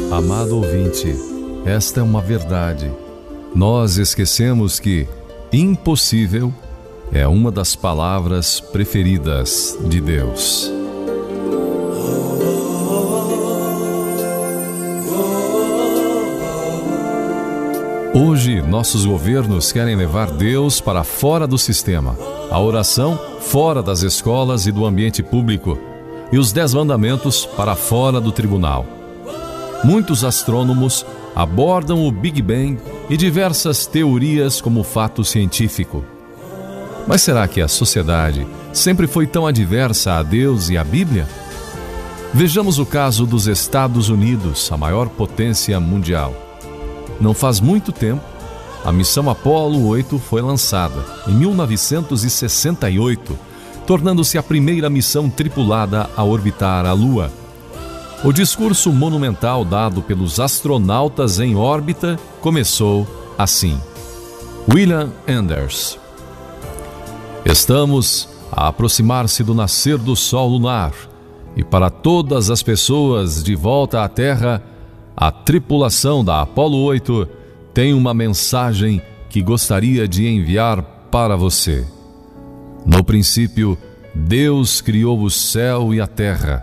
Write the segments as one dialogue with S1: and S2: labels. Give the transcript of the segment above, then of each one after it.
S1: Amado ouvinte, esta é uma verdade. Nós esquecemos que impossível é uma das palavras preferidas de Deus. Hoje, nossos governos querem levar Deus para fora do sistema, a oração fora das escolas e do ambiente público, e os 10 mandamentos para fora do tribunal. Muitos astrônomos abordam o Big Bang e diversas teorias como fato científico. Mas será que a sociedade sempre foi tão adversa a Deus e à Bíblia? Vejamos o caso dos Estados Unidos, a maior potência mundial. Não faz muito tempo, a missão Apollo 8 foi lançada, em 1968, tornando-se a primeira missão tripulada a orbitar a Lua. O discurso monumental dado pelos astronautas em órbita começou assim. William Anders. Estamos a aproximar-se do nascer do Sol lunar, e para todas as pessoas de volta à Terra, a tripulação da Apollo 8 tem uma mensagem que gostaria de enviar para você. No princípio, Deus criou o céu e a terra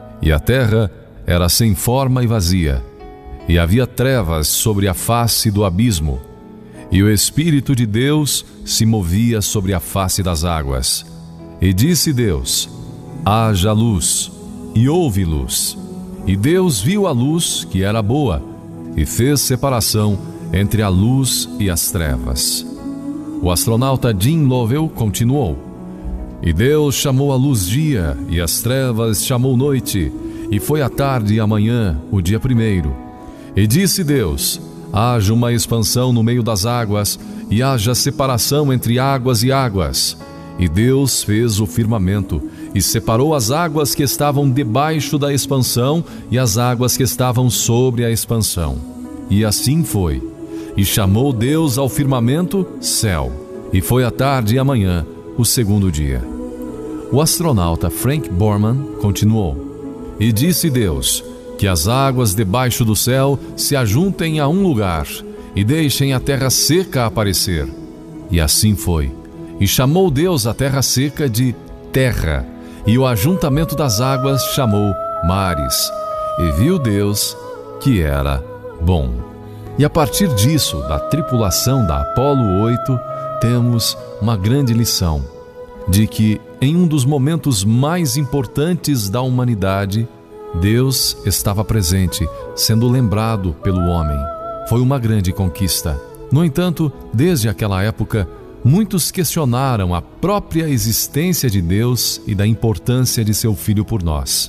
S1: era sem forma e vazia, e havia trevas sobre a face do abismo, e o Espírito de Deus se movia sobre a face das águas. E disse Deus: haja luz, e houve luz. E Deus viu a luz, que era boa, e fez separação entre a luz e as trevas. O astronauta Jim Lovell continuou: e Deus chamou a luz dia, e as trevas chamou noite, e foi a tarde e a manhã, o dia primeiro. E disse Deus: haja uma expansão no meio das águas, e haja separação entre águas e águas. E Deus fez o firmamento, e separou as águas que estavam debaixo da expansão, e as águas que estavam sobre a expansão. E assim foi. E chamou Deus ao firmamento céu. E foi a tarde e a manhã, o segundo dia. O astronauta Frank Borman continuou: e disse Deus: que as águas debaixo do céu se ajuntem a um lugar, e deixem a terra seca aparecer. E assim foi. E chamou Deus a terra seca de terra, e o ajuntamento das águas chamou mares. E viu Deus que era bom. E a partir disso, da tripulação da Apollo 8, temos uma grande lição, de que em um dos momentos mais importantes da humanidade, Deus estava presente, sendo lembrado pelo homem. Foi uma grande conquista. No entanto, desde aquela época, muitos questionaram a própria existência de Deus e da importância de seu Filho por nós.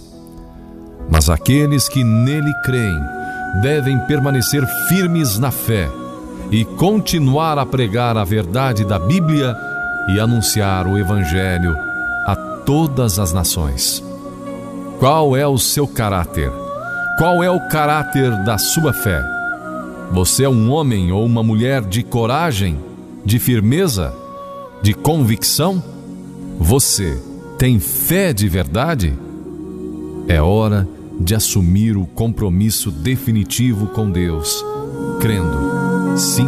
S1: Mas aqueles que nele creem devem permanecer firmes na fé e continuar a pregar a verdade da Bíblia e anunciar o Evangelho a todas as nações. Qual é o seu caráter? Qual é o caráter da sua fé? Você é um homem ou uma mulher de coragem, de firmeza, de convicção? Você tem fé de verdade? É hora de assumir o compromisso definitivo com Deus, crendo, sim,